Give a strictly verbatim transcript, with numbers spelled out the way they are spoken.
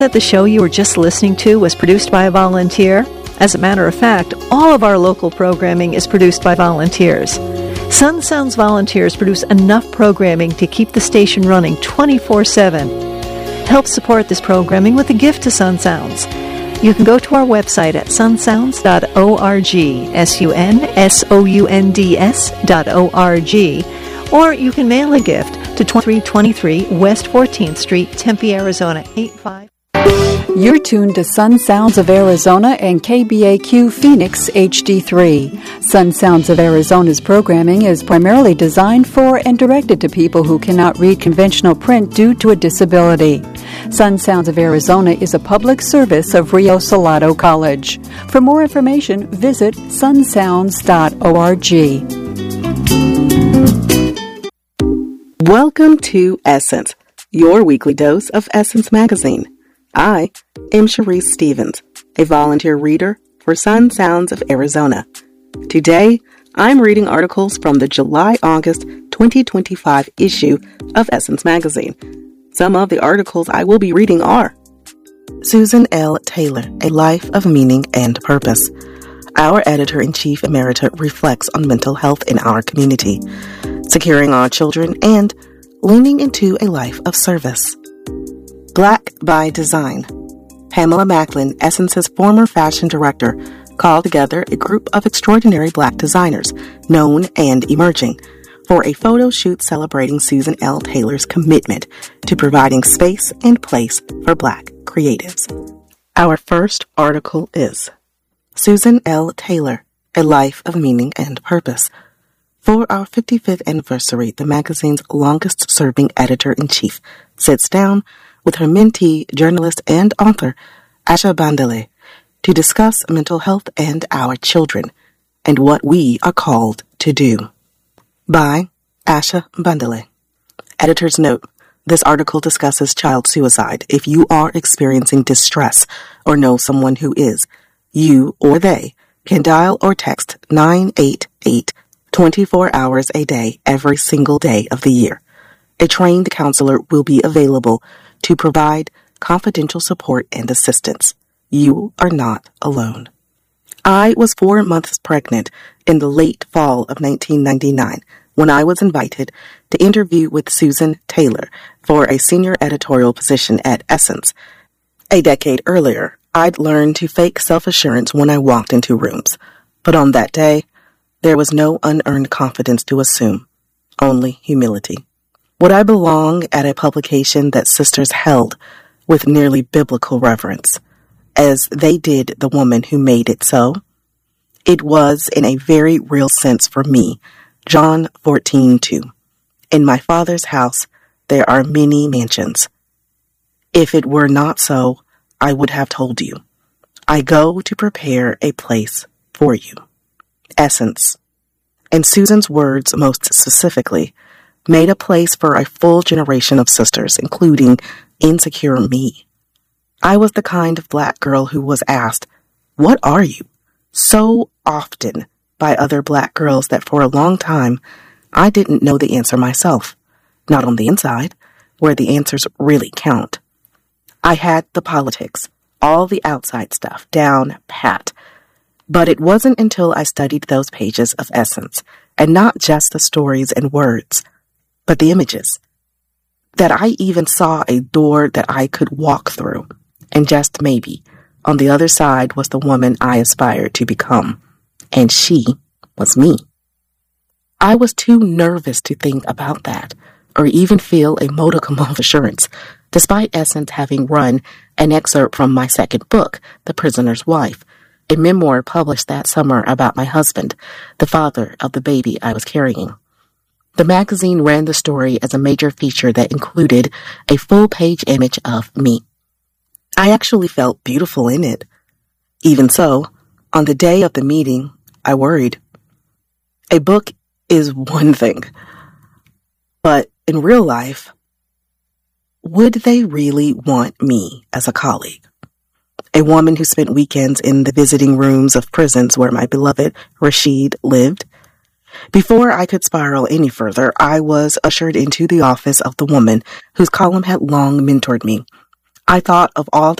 that the show you were just listening to was produced by a volunteer? As a matter of fact, all of our local programming is produced by volunteers. Sun Sounds volunteers produce enough programming to keep the station running twenty-four seven. Help support this programming with a gift to Sun Sounds. You can go to our website at sun sounds dot org, S U N S O U N D S dot O R G, or you can mail a gift to twenty-three twenty-three West fourteenth Street, Tempe, Arizona, eight five. You're tuned to Sun Sounds of Arizona and K B A Q Phoenix H D three. Sun Sounds of Arizona's programming is primarily designed for and directed to people who cannot read conventional print due to a disability. Sun Sounds of Arizona is a public service of Rio Salado College. For more information, visit sun sounds dot org. Welcome to Essence, your weekly dose of Essence Magazine. I am Sharice Stevens, a volunteer reader for Sun Sounds of Arizona. Today, I'm reading articles from the July-August twenty twenty-five issue of Essence Magazine. Some of the articles I will be reading are Susan L. Taylor, A Life of Meaning and Purpose. Our Editor-in-Chief Emerita reflects on mental health in our community, securing our children, and leaning into a life of service. Black by Design. Pamela Macklin, Essence's former fashion director, called together a group of extraordinary Black designers, known and emerging, for a photo shoot celebrating Susan L. Taylor's commitment to providing space and place for Black creatives. Our first article is Susan L. Taylor, A Life of Meaning and Purpose. For our fifty-fifth anniversary, the magazine's longest-serving editor-in-chief sits down with her mentee, journalist, and author, Asha Bandele, to discuss mental health and our children, and what we are called to do. By Asha Bandele. Editor's note, this article discusses child suicide. If you are experiencing distress or know someone who is, you or they can dial or text nine eight eight, twenty-four hours a day, every single day of the year. A trained counselor will be available to provide confidential support and assistance. You are not alone. I was four months pregnant in the late fall of nineteen ninety-nine when I was invited to interview with Susan Taylor for a senior editorial position at Essence. A decade earlier, I'd learned to fake self-assurance when I walked into rooms. But on that day, there was no unearned confidence to assume, only humility. Would I belong at a publication that sisters held with nearly biblical reverence, as they did the woman who made it so? It was, in a very real sense for me, John fourteen two. In my Father's house there are many mansions. If it were not so, I would have told you. I go to prepare a place for you. Essence. In Susan's words, most specifically, made a place for a full generation of sisters, including insecure me. I was the kind of Black girl who was asked, "What are you?" so often by other Black girls that for a long time I didn't know the answer myself. Not on the inside, where the answers really count. I had the politics, all the outside stuff, down pat. But it wasn't until I studied those pages of Essence, and not just the stories and words, but the images, that I even saw a door that I could walk through, and just maybe, on the other side was the woman I aspired to become, and she was me. I was too nervous to think about that, or even feel a modicum of assurance, despite Essence having run an excerpt from my second book, The Prisoner's Wife, a memoir published that summer about my husband, the father of the baby I was carrying. The magazine ran the story as a major feature that included a full-page image of me. I actually felt beautiful in it. Even so, on the day of the meeting, I worried. A book is one thing, but in real life, would they really want me as a colleague? A woman who spent weekends in the visiting rooms of prisons where my beloved Rashid lived? Before I could spiral any further, I was ushered into the office of the woman whose column had long mentored me. I thought of all